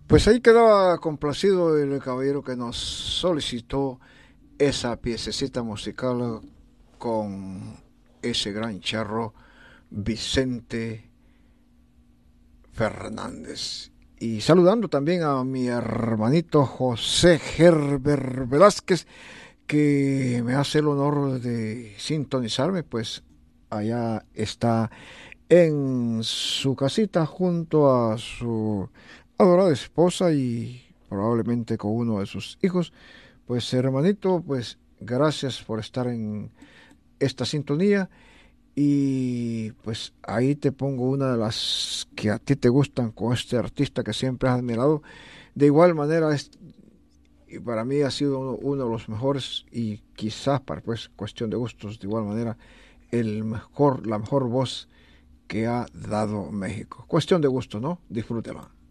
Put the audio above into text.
Pues ahí quedaba complacido el caballero que nos solicitó esa piececita musical con ese gran charro Vicente Fernández. Y saludando también a mi hermanito José Gerber Velázquez, que me hace el honor de sintonizarme, pues allá está en su casita junto a su adorada esposa y probablemente con uno de sus hijos. Pues hermanito, pues gracias por estar en esta sintonía y pues ahí te pongo una de las que a ti te gustan con este artista que siempre has admirado. De igual manera, y para mí ha sido uno de los mejores y quizás para pues cuestión de gustos, de igual manera, la mejor voz que ha dado México. Cuestión de gusto, ¿no? Disfrútela.